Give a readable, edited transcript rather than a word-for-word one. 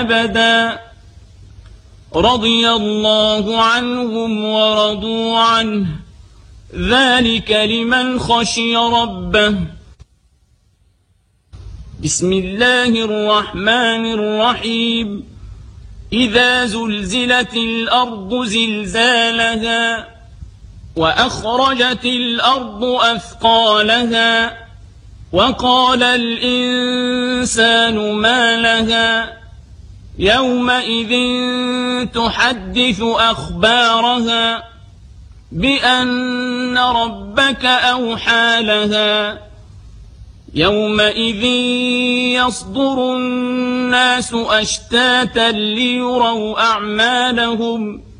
أبدا رضي الله عنهم ورضوا عنه ذلك لمن خشي ربه. بسم الله الرحمن الرحيم. إذا زلزلت الأرض زلزالها وأخرجت الأرض أثقالها وقال الإنسان ما لها يومئذ تحدث أخبارها بأن ربك أوحى لها يومئذ يصدر الناس أشتاتا ليروا أعمالهم